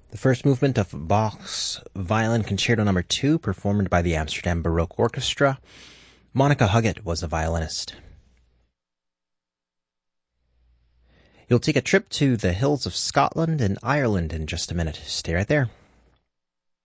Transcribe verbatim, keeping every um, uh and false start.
The first movement of Bach's Violin Concerto Number two, performed by the Amsterdam Baroque Orchestra. Monica Huggett was the violinist. You'll take a trip to the hills of Scotland and Ireland in just a minute. Stay right there.